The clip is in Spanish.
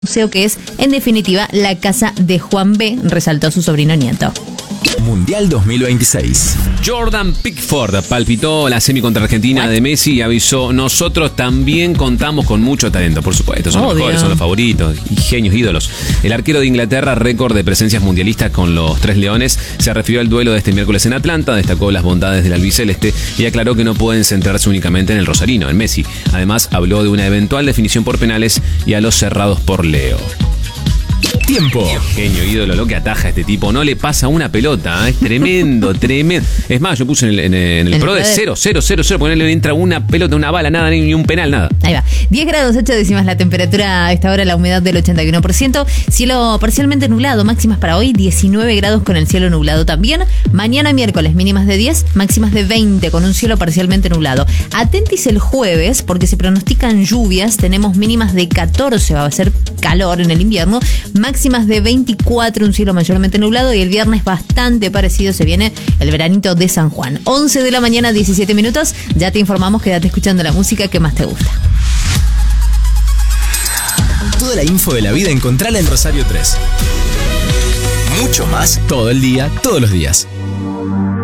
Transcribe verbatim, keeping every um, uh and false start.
museo que es, en definitiva, la casa de Juan B., resaltó su sobrino nieto. Mundial dos mil veintiséis. Jordan Pickford palpitó la semi contra Argentina de Messi y avisó: nosotros también contamos con mucho talento. Por supuesto, son Obvio. los mejores, son los favoritos y genios, ídolos. El arquero de Inglaterra, récord de presencias mundialistas con los Tres Leones, se refirió al duelo de este miércoles en Atlanta, destacó las bondades del albiceleste y aclaró que no pueden centrarse únicamente en el rosarino, en Messi. Además, habló de una eventual definición por penales y a los cerrados por Leo. Tiempo. Genio, ídolo, lo que ataja a este tipo. No le pasa una pelota, ¿eh? Es tremendo, tremendo. Es más, yo puse en el, en el, en el pro de cero, cero, cero, cero, porque no le entra una pelota, una bala, nada, ni un penal, nada. Ahí va. diez grados ocho décimas la temperatura a esta hora, la humedad del ochenta y uno por ciento. Cielo parcialmente nublado, máximas para hoy, diecinueve grados con el cielo nublado también. Mañana miércoles, mínimas de diez, máximas de veinte con un cielo parcialmente nublado. Atentis el jueves, porque se pronostican lluvias, tenemos mínimas de catorce, va a ser calor en el invierno, máximas de veinticuatro, un cielo mayormente nublado, y el viernes bastante parecido, se viene el veranito de San Juan. once de la mañana, diecisiete minutos, ya te informamos, quédate escuchando la música que más te gusta. Toda la info de la vida encontrala en Rosario tres. Mucho más todo el día, todos los días.